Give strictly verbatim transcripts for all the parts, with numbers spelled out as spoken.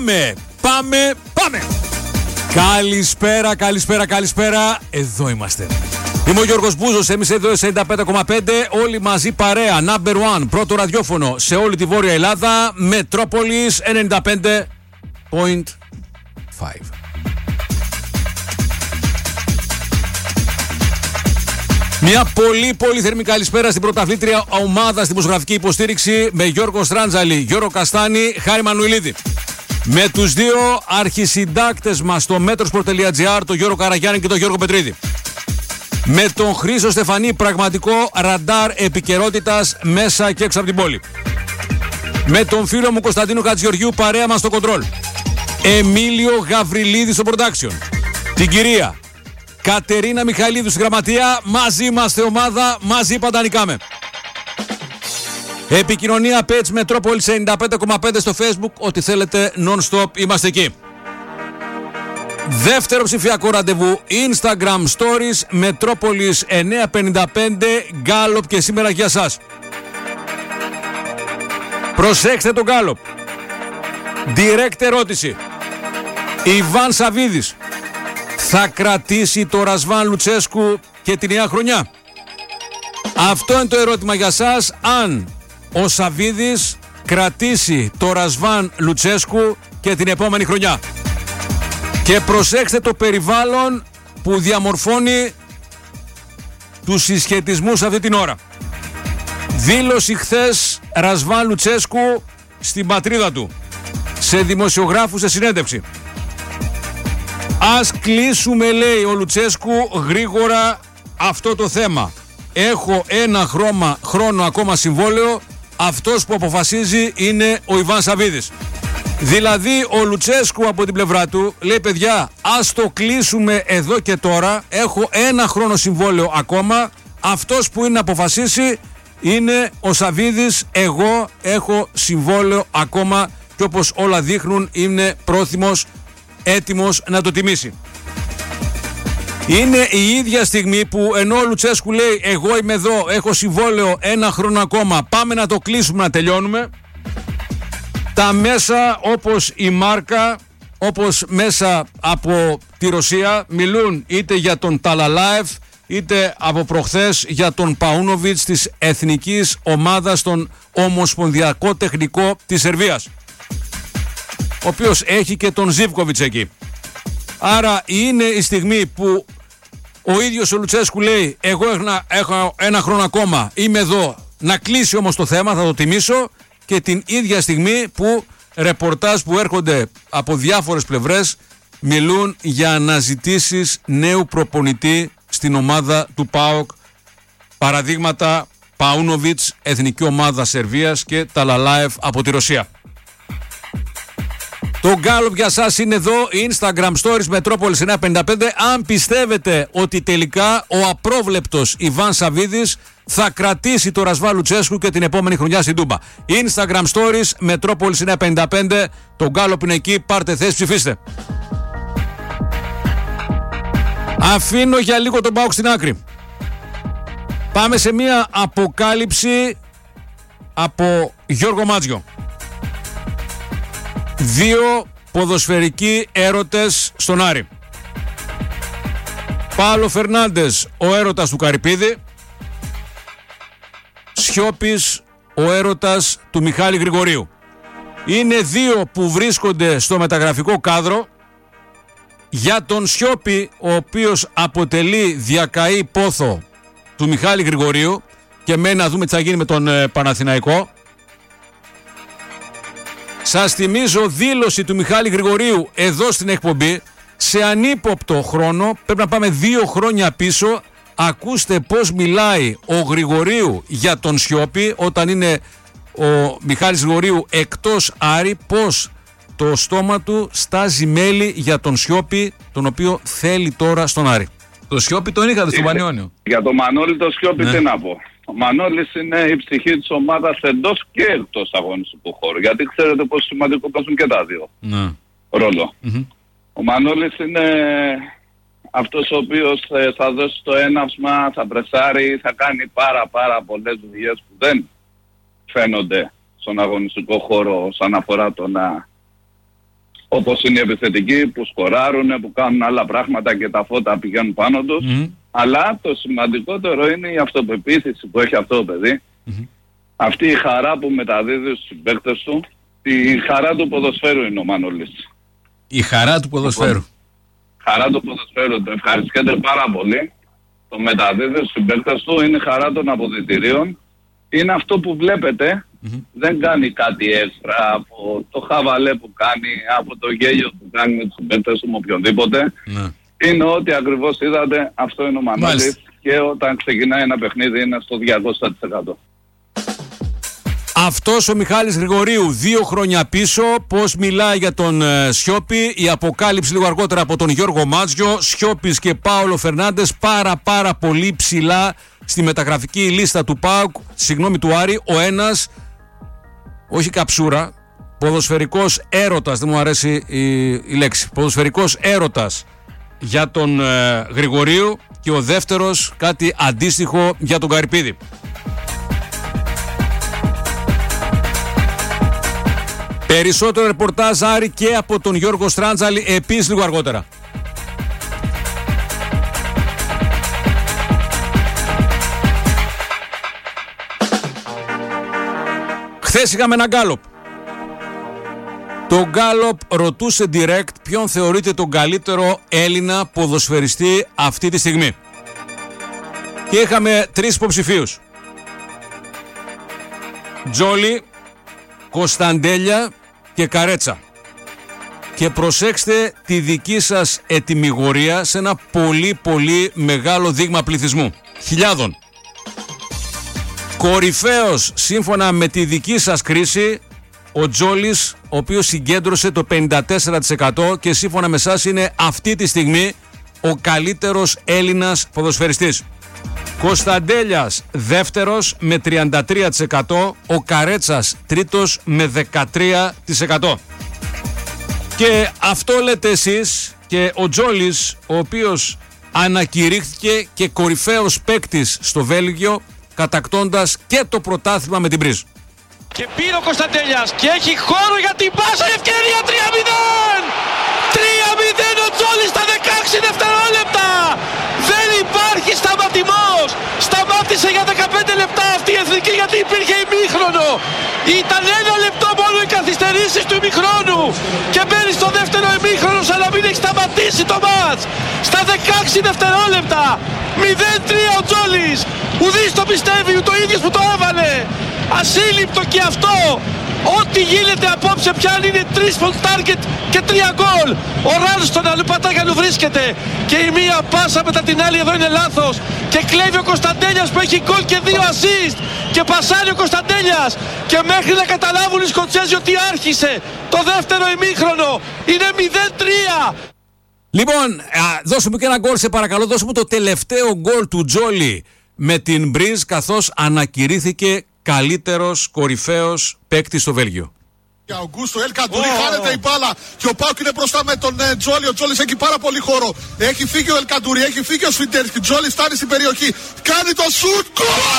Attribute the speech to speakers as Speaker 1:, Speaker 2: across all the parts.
Speaker 1: Πάμε, πάμε, πάμε. Καλησπέρα, καλησπέρα, καλησπέρα. Εδώ είμαστε. Είμαι ο Γιώργος Μπούζος, εμείς εδώ ενενήντα πέντε κόμμα πέντε, όλοι μαζί παρέα, number one, πρώτο ραδιόφωνο σε όλη τη Βόρεια Ελλάδα, Μετρόπολης ενενήντα πέντε κόμμα πέντε. Μια πολύ πολύ θερμή καλησπέρα στην πρωταθλήτρια ομάδα στη δημοσιογραφική υποστήριξη με Γιώργο Στράντζαλη, Γιώργο Καστάνη, Χάρη Μανουηλίδη. Με τους δύο αρχισυντάκτες μας στο μέτροσπορ.gr, τον Γιώργο Καραγιάννη και τον Γιώργο Πετρίδη. Με τον Χρήστο Στεφανή, πραγματικό ραντάρ επικαιρότητας μέσα και έξω από την πόλη. Με τον φίλο μου Κωνσταντίνο Χατζηγεωργίου, παρέα μας στο κοντρόλ. Εμίλιο Γαβριλίδη στο production. Την κυρία Κατερίνα Μιχαηλίδου στη γραμματεία. Μαζί είμαστε ομάδα, μαζί παντανικάμε. Επικοινωνία page Μετρόπολης ενενήντα πέντε κόμμα πέντε στο Facebook. Ό,τι θέλετε non-stop είμαστε εκεί. Δεύτερο ψηφιακό ραντεβού Instagram Stories Μετρόπολης εννιακόσια πενήντα πέντε Γκάλοπ και σήμερα για σας. Προσέξτε τον Γκάλοπ. Direct ερώτηση. Ιβάν Σαββίδης θα κρατήσει το Ρασβάν Λουτσέσκου και τη νέα χρονιά? Αυτό είναι το ερώτημα για σας. Αν ο Σαββίδης κρατήσει το Ρασβάν Λουτσέσκου και την επόμενη χρονιά. Και προσέξτε το περιβάλλον που διαμορφώνει τους συσχετισμούς αυτή την ώρα. Δήλωση χθες Ρασβάν Λουτσέσκου στην πατρίδα του, σε δημοσιογράφους, σε συνέντευξη. Ας κλείσουμε, λέει ο Λουτσέσκου, γρήγορα αυτό το θέμα. Έχω ένα χρώμα, χρόνο ακόμα συμβόλαιο. Αυτός που αποφασίζει είναι ο Ιβάν Σαββίδης. Δηλαδή ο Λουτσέσκου από την πλευρά του λέει, παιδιά, ας το κλείσουμε εδώ και τώρα. Έχω ένα χρόνο συμβόλαιο ακόμα. Αυτός που είναι να αποφασίσει είναι ο Σαββίδης. Εγώ έχω συμβόλαιο ακόμα και όπως όλα δείχνουν είναι πρόθυμος, έτοιμος να το τιμήσει. Είναι η ίδια στιγμή που ενώ ο Λουτσέσκου λέει, εγώ είμαι εδώ, έχω συμβόλαιο ένα χρόνο ακόμα, πάμε να το κλείσουμε, να τελειώνουμε. Τα μέσα όπως η Μάρκα, όπως μέσα από τη Ρωσία μιλούν είτε για τον Ταλαλάεφ, είτε από προχθές για τον Παούνοβιτς της εθνικής ομάδας, τον ομοσπονδιακό τεχνικό της Σερβίας, ο οποίος έχει και τον Ζίβκοβιτς εκεί. Άρα είναι η στιγμή που ο ίδιος ο Λουτσέσκου λέει, εγώ έχω ένα χρόνο ακόμα, είμαι εδώ, να κλείσει όμως το θέμα, θα το τιμήσω. Και την ίδια στιγμή που ρεπορτάζ που έρχονται από διάφορες πλευρές μιλούν για αναζητήσεις νέου προπονητή στην ομάδα του ΠΑΟΚ. Παραδείγματα Παούνοβιτς, εθνική ομάδα Σερβίας, και Ταλαλάεφ από τη Ρωσία. Το Γκάλοπ για σας είναι εδώ, Instagram Stories Μετρόπολης εννιακόσια πενήντα πέντε. Αν πιστεύετε ότι τελικά ο απρόβλεπτος Ιβάν Σαββίδης θα κρατήσει το Ρασβάν Λουτσέσκου και την επόμενη χρονιά στην Τούμπα. Instagram Stories Μετρόπολης εννιακόσια πενήντα πέντε. Το Γκάλοπ είναι εκεί, πάρτε θέση, ψηφίστε. Αφήνω για λίγο τον ΠΑΟΚ στην άκρη. Πάμε σε μια αποκάλυψη από Γιώργο Μάτζιο. Δύο ποδοσφαιρικοί έρωτες στον Άρη. Πάλο Φερνάντες, ο έρωτας του Καρυπίδη. Σιώπης, ο έρωτας του Μιχάλη Γρηγορίου. Είναι δύο που βρίσκονται στο μεταγραφικό κάδρο. Για τον Σιώπη, ο οποίος αποτελεί διακαή πόθο του Μιχάλη Γρηγορίου, και μένει να δούμε τι θα γίνει με τον ε, Παναθηναϊκό. Σας θυμίζω δήλωση του Μιχάλη Γρηγορίου εδώ στην εκπομπή, σε ανύποπτο χρόνο, πρέπει να πάμε δύο χρόνια πίσω. Ακούστε πώς μιλάει ο Γρηγορίου για τον Σιώπη όταν είναι ο Μιχάλης Γρηγορίου εκτός Άρη, πώς το στόμα του στάζει μέλι για τον Σιώπη, τον οποίο θέλει τώρα στον Άρη. Το Σιώπη τον είχατε στον Πανιόνιο.
Speaker 2: Για τον Μανώλη το Σιώπη ναι. Τι να πω. Ο Μανώλης είναι η ψυχή της ομάδας εντός και εκτός αγωνιστικού χώρου. Γιατί ξέρετε πόσο σημαντικό παίζουν και τα δύο
Speaker 1: ναι.
Speaker 2: ρόλο. Mm-hmm. Ο Μανώλης είναι αυτός ο οποίος ε, θα δώσει το έναυσμα, θα πρεσάρει, θα κάνει πάρα πάρα πολλές δουλειές που δεν φαίνονται στον αγωνιστικό χώρο όσον αφορά το να όπως είναι οι επιθετικοί που σκοράρουν, που κάνουν άλλα πράγματα και τα φώτα πηγαίνουν πάνω τους. Mm. Αλλά το σημαντικότερο είναι η αυτοπεποίθηση που έχει αυτό το παιδί. Mm-hmm. Αυτή η χαρά που μεταδίδει στους συμπαίκτες του, η χαρά του ποδοσφαίρου είναι ο Μανώλης.
Speaker 1: Η χαρά του ποδοσφαίρου.
Speaker 2: Χαρά του ποδοσφαίρου, το ευχαριστιέται πάρα πολύ. Το μεταδίδει στους συμπαίκτες του, είναι χαρά των αποδυτηρίων. Είναι αυτό που βλέπετε, mm-hmm. δεν κάνει κάτι έξτρα από το χαβαλέ που κάνει, από το γέλιο που κάνει με τους συμπαίκτες του, με οποιονδήποτε. Mm. Είναι ό,τι ακριβώς είδατε, αυτό είναι ο Μανώλης και όταν ξεκινάει ένα παιχνίδι είναι στο διακόσια τοις εκατό.
Speaker 1: Αυτός ο Μιχάλης Γρηγορίου, δύο χρόνια πίσω, πώς μιλάει για τον ε, Σιώπη, η αποκάλυψη λίγο αργότερα από τον Γιώργο Μάτζιο, Σιώπης και Πάολο Φερνάντες πάρα πάρα πολύ ψηλά στη μεταγραφική λίστα του ΠΑΟΚ, συγγνώμη του Άρη, ο ένας, όχι καψούρα, ποδοσφαιρικός έρωτας, δεν μου αρέσει η, η λέξη, ποδοσφαιρικός έρωτας για τον ε, Γρηγορίου και ο δεύτερος κάτι αντίστοιχο για τον Καρυπίδη. Περισσότερο ρεπορτάζ Άρη και από τον Γιώργο Στράντζαλη επίσης λίγο αργότερα. Χθες είχαμε ένα γκάλοπ. Το γκάλοπ ρωτούσε direct ποιον θεωρείται τον καλύτερο Έλληνα ποδοσφαιριστή αυτή τη στιγμή. Και είχαμε τρεις υποψηφίους. Τζόλι, Κωνσταντέλια και Καρέτσα. Και προσέξτε τη δική σας ετυμηγορία σε ένα πολύ πολύ μεγάλο δείγμα πληθυσμού. Χιλιάδων. Κορυφαίος σύμφωνα με τη δική σας κρίση ο Τζόλις, ο οποίος συγκέντρωσε το πενήντα τέσσερα τοις εκατό και σύμφωνα με εσάς είναι αυτή τη στιγμή ο καλύτερος Έλληνας ποδοσφαιριστής. Κωνσταντέλιας δεύτερος με τριάντα τρία τοις εκατό, ο Καρέτσας τρίτος με δεκατρία τοις εκατό. Και αυτό λέτε εσείς και ο Τζόλις, ο οποίος ανακηρύχθηκε και κορυφαίος παίκτης στο Βέλγιο, κατακτώντας και το πρωτάθλημα με την Μπριζ.
Speaker 3: Και πήρε ο Κωνσταντέλιας και έχει χώρο για την πάσα, ευκαιρία τρία μηδέν! τρία μηδέν ο Τζόλις στα δεκαέξι δευτερόλεπτα! Δεν υπάρχει σταματημός! Σταμάτησε για δεκαπέντε λεπτά αυτή η εθνική γιατί υπήρχε ημίχρονο! Ήταν ένα λεπτό μόνο οι καθυστερήσεις του ημίχρονου! Και μπαίνει στο δεύτερο ημίχρονο σαν να μην έχει σταματήσει το μάτς! Στα δεκαέξι δευτερόλεπτα! μηδέν τρία ο Τζόλις! Ουδής το πιστεύει, ούτε ο ίδιος που το έβαλε! Ασύλληπτο και αυτό! Ό,τι γίνεται απόψε πια είναι τρεις full target και τρία γκολ. Ο Ράλστον αλλού πατάγια αλλού βρίσκεται. Και η μία πάσα μετά την άλλη εδώ είναι λάθος. Και κλέβει ο Κωνσταντέλιας που έχει γκολ και δύο assist. Και πασάρει ο Κωνσταντέλιας. Και μέχρι να καταλάβουν οι Σκοτσέζοι ότι άρχισε το δεύτερο ημίχρονο. Είναι μηδέν τρία.
Speaker 1: Λοιπόν, α, δώσε μου και ένα γκολ σε παρακαλώ. Δώσε μου το τελευταίο γκολ του Τζόλι με την Μπριζ καθώς ανακηρύχθηκε καλύτερος κορυφαίος παίκτης στο Βέλγιο.
Speaker 4: Για Αουγκούστο, Ελ Καντουρί, oh. χάνεται η μπάλα και ο Πάουκ είναι μπροστά με τον ε, Τζόλι. Ο Τζόλις έχει πάρα πολύ χώρο. Έχει φύγει ο Ελ Καντουρί, έχει φύγει ο Σφιντέρσκι. Τζόλι φτάνει στην περιοχή. Κάνει το σουτ.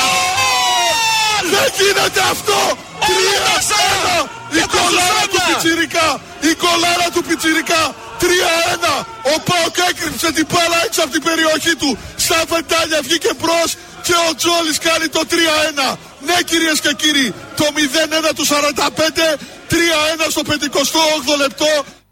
Speaker 4: Γκολ! Δεν γίνεται αυτό! τρία ένα! Η κολάρα του Πιτσιρικά! Η κολάρα του Πιτσιρικά! τρία ένα! Ο Πάουκ έκρυψε την μπάλα έξω από την περιοχή του. Στα βεντάλια βγήκε μπρος και ο Τζόλις κάνει το τρία ένα. Ναι κυρίες και κύριοι, το μηδέν ένα του σαράντα πέντε, τρία ένα στο πενηκοστό όγδοο λεπτό.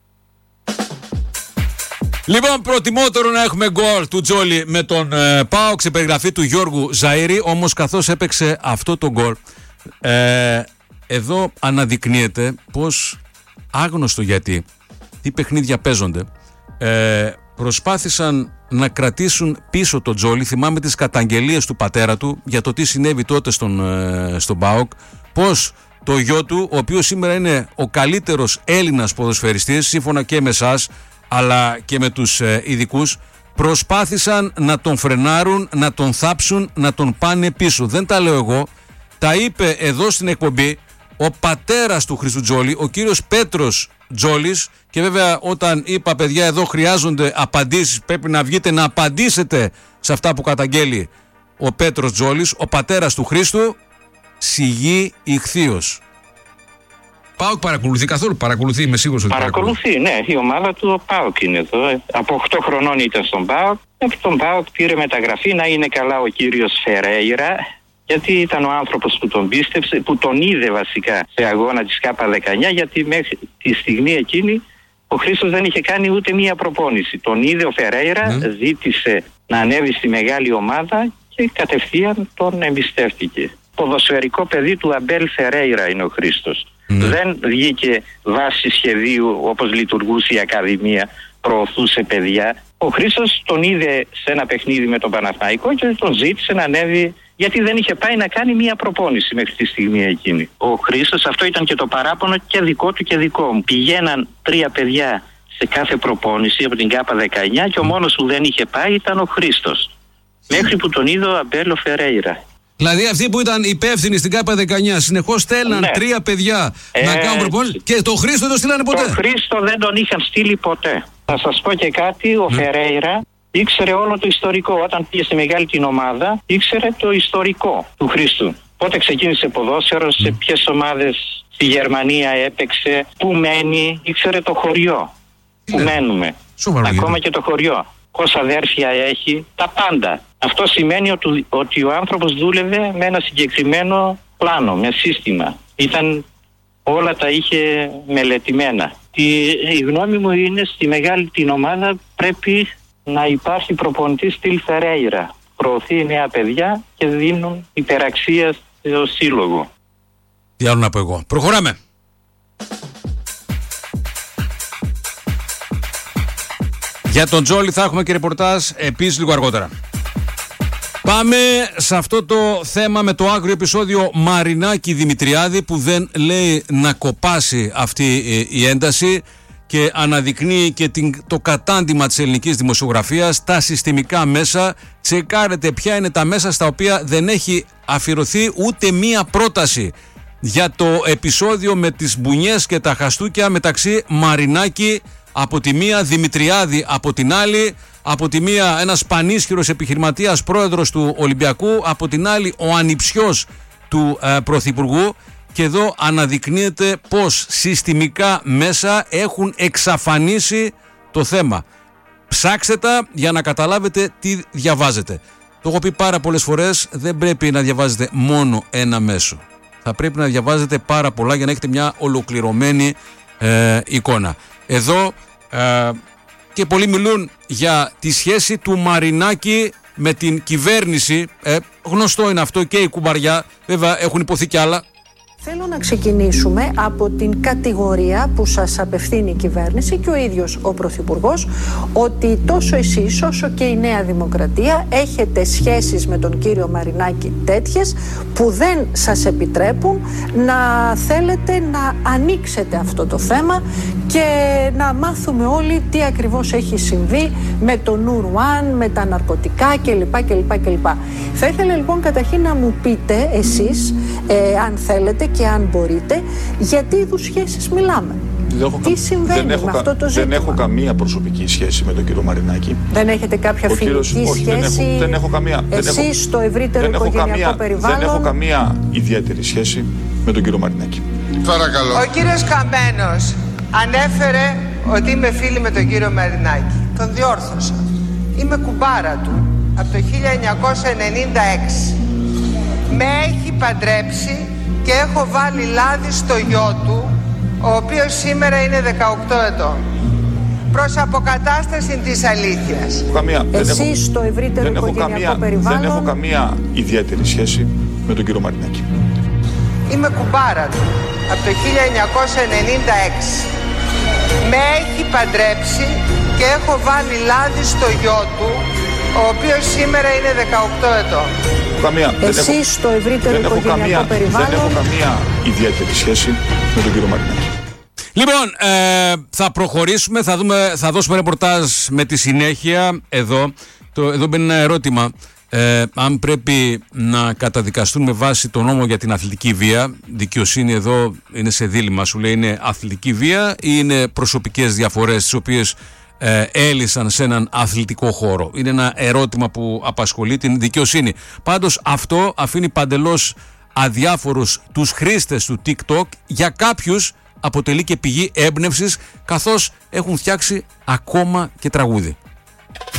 Speaker 1: Λοιπόν, προτιμότερο να έχουμε γκολ του Τζόλι με τον ε, ΠΑΟΚ σε περιγραφή του Γιώργου Ζαΐρη, όμως καθώς έπαιξε αυτό το γκολ, ε, εδώ αναδεικνύεται πως άγνωστο γιατί, τι παιχνίδια παίζονται, ε, προσπάθησαν να κρατήσουν πίσω τον Τζόλι. Θυμάμαι τις καταγγελίες του πατέρα του για το τι συνέβη τότε στον, ε, στον ΠΑΟΚ, πως το γιο του, ο οποίος σήμερα είναι ο καλύτερος Έλληνας ποδοσφαιριστής σύμφωνα και με εσάς αλλά και με τους ε, ειδικούς, προσπάθησαν να τον φρενάρουν, να τον θάψουν, να τον πάνε πίσω. Δεν τα λέω εγώ, τα είπε εδώ στην εκπομπή ο πατέρας του Χρήστου Τζόλι, ο κύριος Πέτρος Τζόλις, και βέβαια όταν είπα παιδιά εδώ χρειάζονται απαντήσεις, πρέπει να βγείτε να απαντήσετε σε αυτά που καταγγέλει ο Πέτρος Τζόλις, ο πατέρας του Χρήστου, σιγή ηχθείος. ΠΑΟΚ παρακολουθεί καθόλου, παρακολουθεί, είμαι σίγουρος ότι
Speaker 5: παρακολουθεί. Παρακολουθεί, ναι, η ομάδα του ο ΠΑΟΚ είναι εδώ. Από οκτώ χρονών ήταν στον ΠΑΟΚ. Από τον ΠΑΟΚ πήρε μεταγραφή, να είναι καλά ο κύριος Φερέιρα, γιατί ήταν ο άνθρωπος που τον πίστεψε, που τον είδε βασικά σε αγώνα της ΚΑΠΑ δεκαεννιά, γιατί μέχρι τη στιγμή εκείνη ο Χρήστος δεν είχε κάνει ούτε μία προπόνηση. Τον είδε ο Φερέιρα, mm. ζήτησε να ανέβει στη μεγάλη ομάδα και κατευθείαν τον εμπιστεύτηκε. Ποδοσφαιρικό παιδί του Αμπέλ Φερέιρα είναι ο Χρήστος. Mm. Δεν βγήκε βάση σχεδίου όπως λειτουργούσε η Ακαδημία, προωθούσε παιδιά. Ο Χρήστος τον είδε σε ένα παιχνίδι με τον Παναθηναϊκό και τον ζήτησε να ανέβει, γιατί δεν είχε πάει να κάνει μία προπόνηση μέχρι τη στιγμή εκείνη. Ο Χρήστος, αυτό ήταν και το παράπονο και δικό του και δικό μου. Πηγαίναν τρία παιδιά σε κάθε προπόνηση από την ΚΑΠΑ δεκαεννιά και ο μόνος που δεν είχε πάει ήταν ο Χρήστος. Μέχρι που τον είδε ο Αμπέλο Φερέιρα.
Speaker 1: Δηλαδή αυτοί που ήταν υπεύθυνοι στην ΚΑΠΑ δεκαεννιά συνεχώς στέλναν ναι. τρία παιδιά ε, να κάνουν προπόνηση και τον Χρήστο δεν τον στείλανε ποτέ.
Speaker 5: Τον Χρήστο δεν τον είχαν στείλει ποτέ. Θα σας πω και κάτι, ο mm. Φερέιρα ήξερε όλο το ιστορικό. Όταν πήγε στη μεγάλη την ομάδα, ήξερε το ιστορικό του Χρήστου. Πότε ξεκίνησε ποδόσφαιρο, σε ποιες ομάδες στη Γερμανία έπαιξε, πού μένει, ήξερε το χωριό που ναι. μένουμε. Σοβαρό, ακόμα γιατί. Και το χωριό. Πόσα αδέρφια έχει, τα πάντα. Αυτό σημαίνει ότι, ότι ο άνθρωπος δούλευε με ένα συγκεκριμένο πλάνο, με σύστημα. Ήταν, όλα τα είχε μελετημένα. Η, η γνώμη μου είναι στη μεγάλη την ομάδα πρέπει να υπάρχει προπονητής στυλ Φερέιρα. Προωθεί νέα παιδιά και δίνουν υπεραξία στο σύλλογο.
Speaker 1: Τι άλλο να πω εγώ. Προχωράμε. Για τον Τζόλι θα έχουμε και ρεπορτάζ επίσης λίγο αργότερα. Πάμε σε αυτό το θέμα με το άγριο επεισόδιο Μαρινάκη Δημητριάδη που δεν λέει να κοπάσει αυτή η ένταση και αναδεικνύει και την, το κατάντημα της ελληνικής δημοσιογραφίας, τα συστημικά μέσα. Τσεκάρετε ποια είναι τα μέσα στα οποία δεν έχει αφιερωθεί ούτε μία πρόταση για το επεισόδιο με τις μπουνιές και τα χαστούκια μεταξύ Μαρινάκη από τη μία, Δημητριάδη από την άλλη, από τη μία ένας πανίσχυρος επιχειρηματίας πρόεδρος του Ολυμπιακού, από την άλλη ο ανιψιός του ε, Πρωθυπουργού. Και εδώ αναδεικνύεται πως συστημικά μέσα έχουν εξαφανίσει το θέμα. Ψάξτε τα για να καταλάβετε τι διαβάζετε. Το έχω πει πάρα πολλές φορές, δεν πρέπει να διαβάζετε μόνο ένα μέσο. Θα πρέπει να διαβάζετε πάρα πολλά για να έχετε μια ολοκληρωμένη ε, εικόνα. Εδώ ε, και πολλοί μιλούν για τη σχέση του Μαρινάκη με την κυβέρνηση. Ε, γνωστό είναι αυτό και η κουμπαριά, βέβαια έχουν υποθεί κι άλλα.
Speaker 6: Θέλω να ξεκινήσουμε από την κατηγορία που σας απευθύνει η κυβέρνηση και ο ίδιος ο Πρωθυπουργός, ότι τόσο εσείς όσο και η Νέα Δημοκρατία έχετε σχέσεις με τον κύριο Μαρινάκη τέτοιες που δεν σας επιτρέπουν να θέλετε να ανοίξετε αυτό το θέμα και να μάθουμε όλοι τι ακριβώς έχει συμβεί με τον Νουρουάν, με τα ναρκωτικά κλπ. κλπ, κλπ. Θα ήθελα λοιπόν καταρχήν να μου πείτε εσείς, ε, αν θέλετε και αν μπορείτε, για τι είδους σχέσεις μιλάμε.
Speaker 7: Έχω,
Speaker 6: τι συμβαίνει
Speaker 7: δεν έχω,
Speaker 6: με αυτό το ζήτημα.
Speaker 7: Δεν έχω καμία προσωπική σχέση με τον κύριο Μαρινάκη.
Speaker 6: Δεν έχετε κάποια
Speaker 7: ο
Speaker 6: φιλική
Speaker 7: κύριος, όχι,
Speaker 6: σχέση?
Speaker 7: Δεν έχω, δεν έχω καμία.
Speaker 6: Εσείς
Speaker 7: δεν έχω,
Speaker 6: στο ευρύτερο
Speaker 7: δεν
Speaker 6: οικογενειακό
Speaker 7: καμία,
Speaker 6: περιβάλλον.
Speaker 7: Δεν έχω καμία ιδιαίτερη σχέση με τον κύριο Μαρινάκη.
Speaker 8: Παρακαλώ. Ο κύριος Καμένος ανέφερε ότι είμαι φίλη με τον κύριο Μαρινάκη. Τον διόρθωσα. Είμαι κουμπάρα του από το χίλια εννιακόσια ενενήντα έξι. Με έχει παντρέψει και έχω βάλει λάδι στο γιο του, ο οποίος σήμερα είναι δεκαοκτώ ετών. Προς αποκατάσταση της αλήθειας.
Speaker 7: Καμία,
Speaker 6: Εσείς στο ευρύτερο οικογενειακό
Speaker 7: καμία,
Speaker 6: περιβάλλον.
Speaker 7: Δεν έχω καμία ιδιαίτερη σχέση με τον κύριο Μαρινάκη.
Speaker 8: Είμαι κουμπάρα του από το χίλια εννιακόσια ενενήντα έξι. Με έχει παντρέψει και έχω βάλει λάδι στο γιο του, ο οποίος σήμερα είναι δεκαοκτώ ετών.
Speaker 7: Καμία,
Speaker 6: Εσείς
Speaker 7: δεν έχω,
Speaker 6: στο ευρύτερο
Speaker 7: δεν
Speaker 6: οικογενειακό
Speaker 7: καμία,
Speaker 6: περιβάλλον.
Speaker 7: Δεν έχω καμία ιδιαίτερη σχέση με τον κύριο Μαρινάκη.
Speaker 1: Λοιπόν, ε, θα προχωρήσουμε, θα, δούμε, θα δώσουμε ρεπορτάζ με τη συνέχεια εδώ. Το, εδώ μπαίνει ένα ερώτημα. Ε, αν πρέπει να καταδικαστούν με βάση τον νόμο για την αθλητική βία. Δικαιοσύνη εδώ είναι σε δίλημμα. Σου λέει είναι αθλητική βία ή είναι προσωπικές διαφορές τις οποίες ε, έλυσαν σε έναν αθλητικό χώρο. Είναι ένα ερώτημα που απασχολεί την δικαιοσύνη. Πάντως αυτό αφήνει παντελώς αδιάφορους τους χρήστες του TikTok. Για κάποιους αποτελεί και πηγή έμπνευσης, καθώς έχουν φτιάξει ακόμα και τραγούδι.